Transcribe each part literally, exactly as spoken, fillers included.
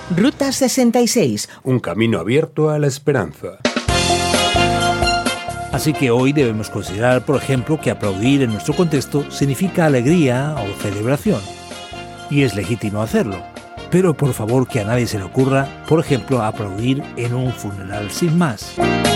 Ruta sesenta y seis. Un camino abierto a la esperanza. Así que hoy debemos considerar, por ejemplo, que aplaudir en nuestro contexto significa alegría o celebración. Y es legítimo hacerlo. Pero por favor que a nadie se le ocurra, por ejemplo, aplaudir en un funeral sin más.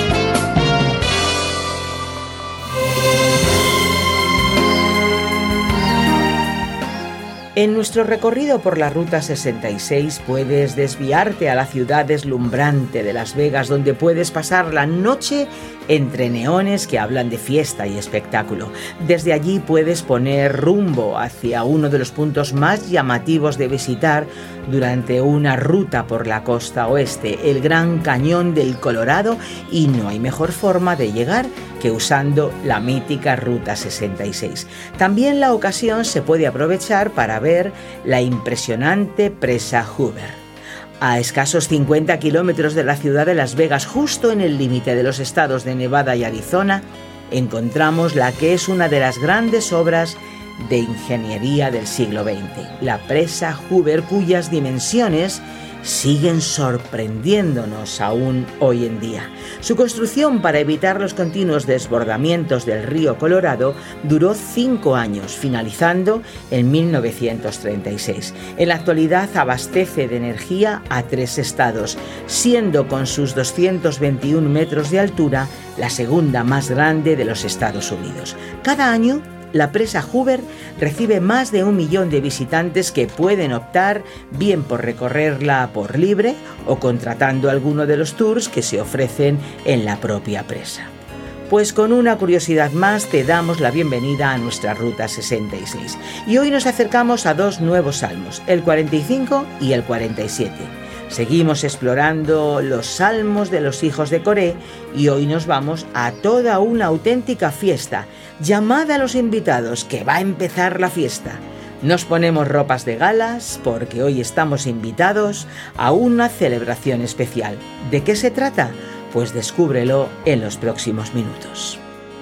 En nuestro recorrido por la Ruta sesenta y seis puedes desviarte a la ciudad deslumbrante de Las Vegas, donde puedes pasar la noche entre neones que hablan de fiesta y espectáculo. Desde allí puedes poner rumbo hacia uno de los puntos más llamativos de visitar durante una ruta por la costa oeste, el Gran Cañón del Colorado, y no hay mejor forma de llegar que usando la mítica Ruta sesenta y seis. También la ocasión se puede aprovechar para ver la impresionante presa Hoover. A escasos cincuenta kilómetros de la ciudad de Las Vegas, justo en el límite de los estados de Nevada y Arizona, encontramos la que es una de las grandes obras de ingeniería del siglo veinte, la presa Hoover, cuyas dimensiones siguen sorprendiéndonos aún hoy en día. Su construcción para evitar los continuos desbordamientos del río Colorado duró cinco años, finalizando en mil novecientos treinta y seis. En la actualidad abastece de energía a tres estados, siendo con sus doscientos veintiún metros de altura la segunda más grande de los Estados Unidos. Cada año, la presa Hoover recibe más de un millón de visitantes que pueden optar bien por recorrerla por libre o contratando alguno de los tours que se ofrecen en la propia presa. Pues con una curiosidad más te damos la bienvenida a nuestra Ruta sesenta y seis. Y hoy nos acercamos a dos nuevos salmos, el cuarenta y cinco y el cuarenta y siete. Seguimos explorando los salmos de los hijos de Coré y hoy nos vamos a toda una auténtica fiesta. Llamad a los invitados, que va a empezar la fiesta. Nos ponemos ropas de galas porque hoy estamos invitados a una celebración especial. ¿De qué se trata? Pues descúbrelo en los próximos minutos.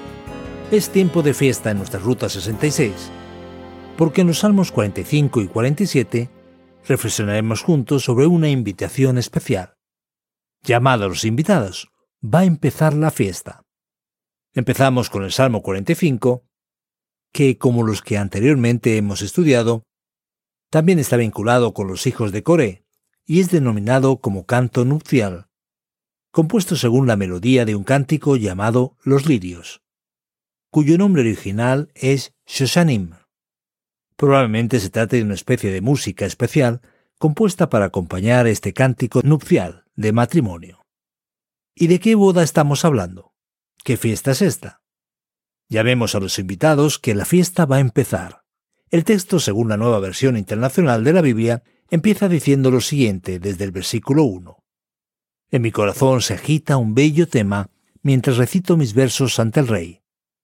Es tiempo de fiesta en nuestra Ruta sesenta y seis, porque en los salmos cuarenta y cinco y cuarenta y siete reflexionaremos juntos sobre una invitación especial. Llamad a los invitados, va a empezar la fiesta. Empezamos con el Salmo cuarenta y cinco, que, como los que anteriormente hemos estudiado, también está vinculado con los hijos de Coré y es denominado como canto nupcial, compuesto según la melodía de un cántico llamado Los Lirios, cuyo nombre original es Shoshanim. Probablemente se trate de una especie de música especial compuesta para acompañar este cántico nupcial de matrimonio. ¿Y de qué boda estamos hablando? ¿Qué fiesta es esta? Llamemos a los invitados que la fiesta va a empezar. El texto, según la Nueva Versión Internacional de la Biblia, empieza diciendo lo siguiente desde el versículo uno. En mi corazón se agita un bello tema mientras recito mis versos ante el Rey.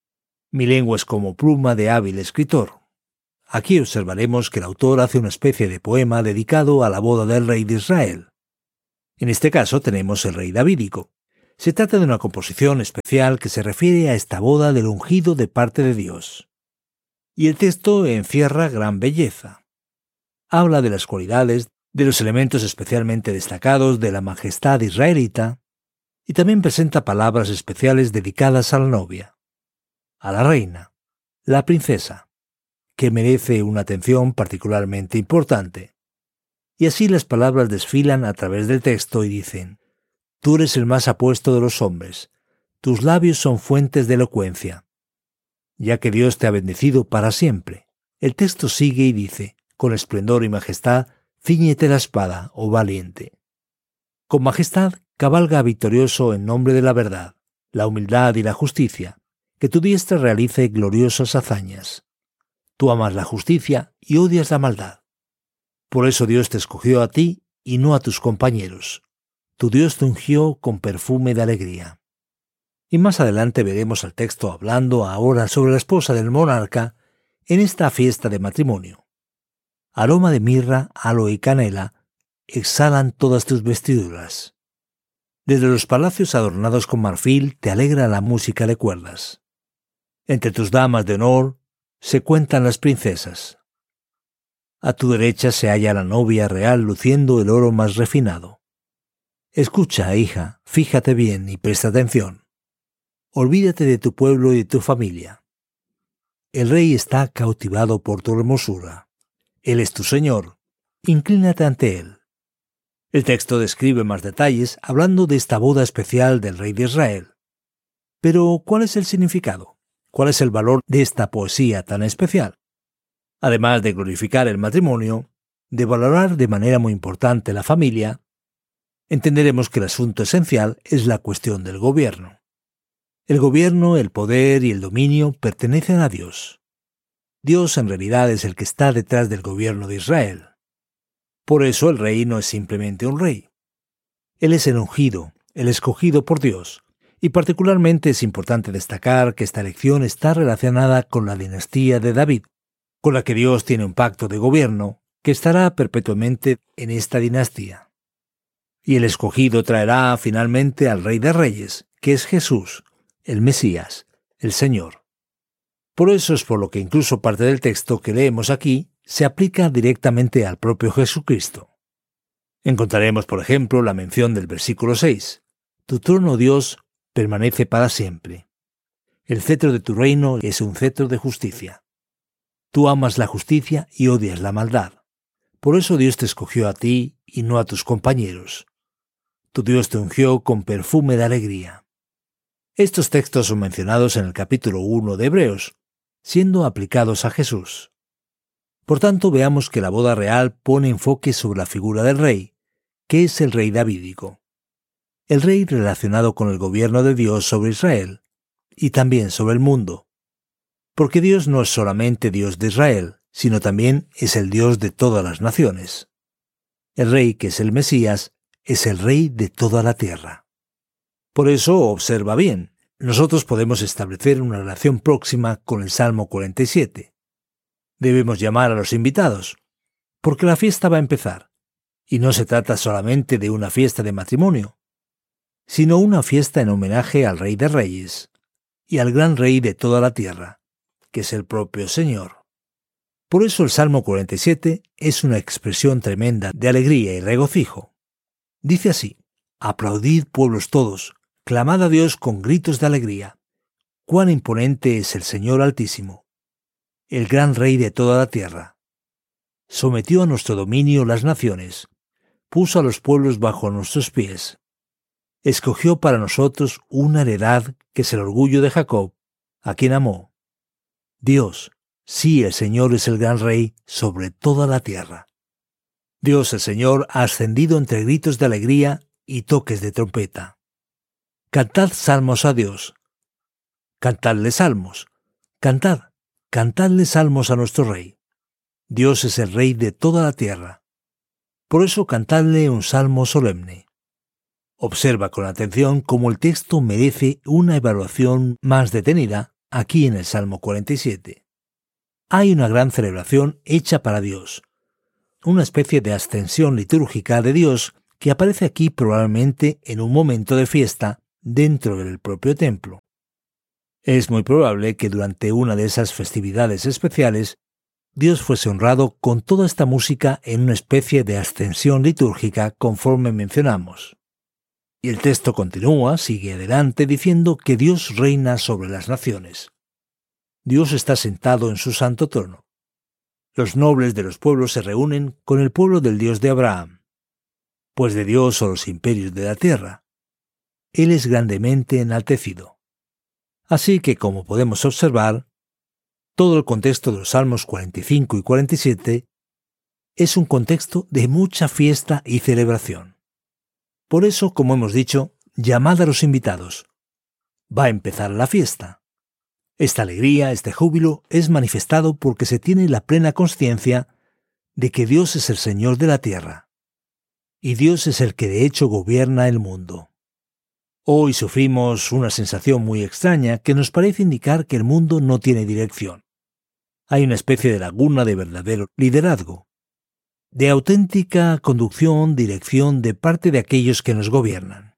Mi lengua es como pluma de hábil escritor. Aquí observaremos que el autor hace una especie de poema dedicado a la boda del rey de Israel. En este caso tenemos el rey davídico. Se trata de una composición especial que se refiere a esta boda del ungido de parte de Dios. Y el texto encierra gran belleza. Habla de las cualidades, de los elementos especialmente destacados de la majestad israelita, y también presenta palabras especiales dedicadas a la novia, a la reina, la princesa, que merece una atención particularmente importante. Y así las palabras desfilan a través del texto y dicen: Tú eres el más apuesto de los hombres, tus labios son fuentes de elocuencia. Ya que Dios te ha bendecido para siempre. El texto sigue y dice: Con esplendor y majestad, cíñete la espada, oh valiente. Con majestad, cabalga victorioso en nombre de la verdad, la humildad y la justicia, que tu diestra realice gloriosas hazañas. Tú amas la justicia y odias la maldad. Por eso Dios te escogió a ti y no a tus compañeros. Tu Dios te ungió con perfume de alegría. Y más adelante veremos al texto hablando ahora sobre la esposa del monarca en esta fiesta de matrimonio. Aroma de mirra, aloe y canela exhalan todas tus vestiduras. Desde los palacios adornados con marfil te alegra la música de cuerdas. Entre tus damas de honor se cuentan las princesas. A tu derecha se halla la novia real luciendo el oro más refinado. Escucha, hija, fíjate bien y presta atención. Olvídate de tu pueblo y de tu familia. El rey está cautivado por tu hermosura. Él es tu Señor. Inclínate ante él. El texto describe más detalles hablando de esta boda especial del rey de Israel. Pero, ¿cuál es el significado? ¿Cuál es el valor de esta poesía tan especial? Además de glorificar el matrimonio, de valorar de manera muy importante la familia, entenderemos que el asunto esencial es la cuestión del gobierno. El gobierno, el poder y el dominio pertenecen a Dios. Dios en realidad es el que está detrás del gobierno de Israel. Por eso el rey no es simplemente un rey. Él es el ungido, el escogido por Dios, y particularmente es importante destacar que esta elección está relacionada con la dinastía de David, con la que Dios tiene un pacto de gobierno que estará perpetuamente en esta dinastía. Y el escogido traerá finalmente al Rey de Reyes, que es Jesús, el Mesías, el Señor. Por eso es por lo que incluso parte del texto que leemos aquí se aplica directamente al propio Jesucristo. Encontraremos, por ejemplo, la mención del versículo seis. Tu trono, Dios, permanece para siempre. El cetro de tu reino es un cetro de justicia. Tú amas la justicia y odias la maldad. Por eso Dios te escogió a ti y no a tus compañeros. Tu Dios te ungió con perfume de alegría. Estos textos son mencionados en el capítulo uno de Hebreos, siendo aplicados a Jesús. Por tanto, veamos que la boda real pone enfoque sobre la figura del rey, que es el rey davídico. El rey relacionado con el gobierno de Dios sobre Israel, y también sobre el mundo. Porque Dios no es solamente Dios de Israel, sino también es el Dios de todas las naciones. El rey, que es el Mesías, es el rey de toda la tierra. Por eso, observa bien, nosotros podemos establecer una relación próxima con el Salmo cuarenta y siete. Debemos llamar a los invitados, porque la fiesta va a empezar, y no se trata solamente de una fiesta de matrimonio, sino una fiesta en homenaje al Rey de Reyes y al gran Rey de toda la tierra, que es el propio Señor. Por eso el Salmo cuarenta y siete es una expresión tremenda de alegría y regocijo. Dice así: aplaudid pueblos todos, clamad a Dios con gritos de alegría. Cuán imponente es el Señor Altísimo, el gran Rey de toda la tierra. Sometió a nuestro dominio las naciones, puso a los pueblos bajo nuestros pies. Escogió para nosotros una heredad que es el orgullo de Jacob, a quien amó. Dios, sí, el Señor es el gran Rey sobre toda la tierra. Dios el Señor ha ascendido entre gritos de alegría y toques de trompeta. Cantad salmos a Dios. Cantadle salmos. Cantad, cantadle salmos a nuestro Rey. Dios es el Rey de toda la tierra. Por eso cantadle un salmo solemne. Observa con atención cómo el texto merece una evaluación más detenida aquí en el Salmo cuarenta y siete. Hay una gran celebración hecha para Dios, una especie de ascensión litúrgica de Dios que aparece aquí probablemente en un momento de fiesta dentro del propio templo. Es muy probable que durante una de esas festividades especiales Dios fuese honrado con toda esta música en una especie de ascensión litúrgica conforme mencionamos. Y el texto continúa, sigue adelante diciendo que Dios reina sobre las naciones. Dios está sentado en su santo trono. Los nobles de los pueblos se reúnen con el pueblo del Dios de Abraham, pues de Dios son los imperios de la tierra. Él es grandemente enaltecido. Así que, como podemos observar, todo el contexto de los Salmos cuarenta y cinco y cuarenta y siete es un contexto de mucha fiesta y celebración. Por eso, como hemos dicho, llamad a los invitados. Va a empezar la fiesta. Esta alegría, este júbilo, es manifestado porque se tiene la plena consciencia de que Dios es el Señor de la tierra. Y Dios es el que de hecho gobierna el mundo. Hoy sufrimos una sensación muy extraña que nos parece indicar que el mundo no tiene dirección. Hay una especie de laguna de verdadero liderazgo, de auténtica conducción, dirección de parte de aquellos que nos gobiernan.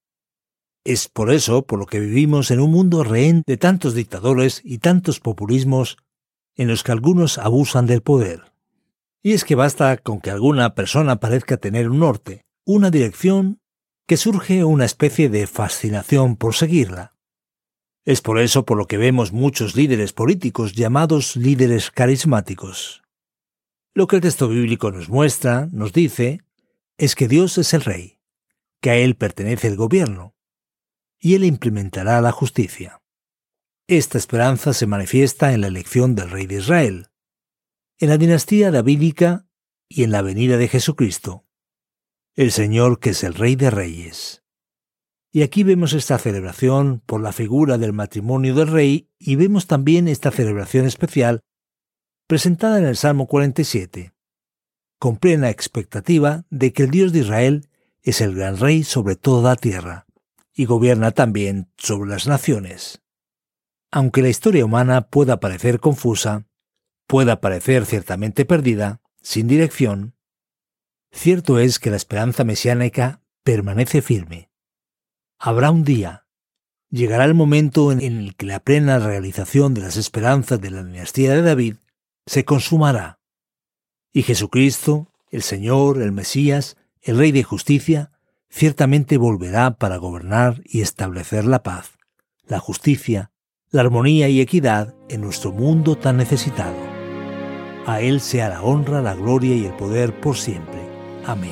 Es por eso por lo que vivimos en un mundo rehén de tantos dictadores y tantos populismos en los que algunos abusan del poder. Y es que basta con que alguna persona parezca tener un norte, una dirección, que surge una especie de fascinación por seguirla. Es por eso por lo que vemos muchos líderes políticos llamados líderes carismáticos. Lo que el texto bíblico nos muestra, nos dice, es que Dios es el Rey, que a Él pertenece el gobierno, y Él implementará la justicia. Esta esperanza se manifiesta en la elección del Rey de Israel, en la dinastía davídica y en la venida de Jesucristo, el Señor que es el Rey de Reyes. Y aquí vemos esta celebración por la figura del matrimonio del Rey y vemos también esta celebración especial presentada en el Salmo cuarenta y siete, con plena expectativa de que el Dios de Israel es el gran Rey sobre toda la tierra y gobierna también sobre las naciones. Aunque la historia humana pueda parecer confusa, pueda parecer ciertamente perdida, sin dirección, cierto es que la esperanza mesiánica permanece firme. Habrá un día, llegará el momento en el que la plena realización de las esperanzas de la dinastía de David se consumará, y Jesucristo, el Señor, el Mesías, el Rey de Justicia, ciertamente volverá para gobernar y establecer la paz, la justicia, la armonía y equidad en nuestro mundo tan necesitado. A Él sea la honra, la gloria y el poder por siempre. Amén.